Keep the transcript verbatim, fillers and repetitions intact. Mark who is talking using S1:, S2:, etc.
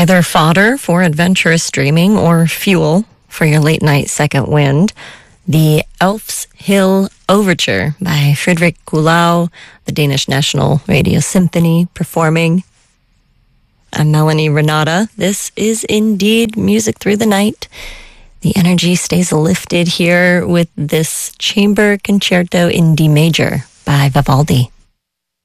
S1: Either fodder for adventurous dreaming or fuel for your late night second wind. The Elf's Hill Overture by Frederick Kulau, the Danish National Radio Symphony, performing. I'm Melanie Renata. This is indeed Music Through the Night. The energy stays lifted here with this Chamber Concerto in D major by Vivaldi.